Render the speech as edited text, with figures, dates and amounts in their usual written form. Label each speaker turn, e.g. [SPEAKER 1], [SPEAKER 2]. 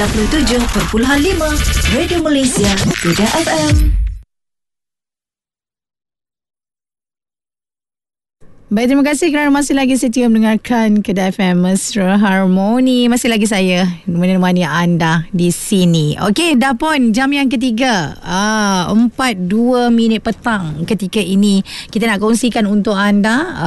[SPEAKER 1] 97.5 Radio Malaysia, Gegar FM.
[SPEAKER 2] Baik, terima kasih kerana masih lagi setia mendengarkan Kedah FM Mesra Harmoni. Masih lagi saya menemani anda di sini. Okey, dah pun jam yang ketiga. 4:02 petang ketika ini kita nak kongsikan untuk anda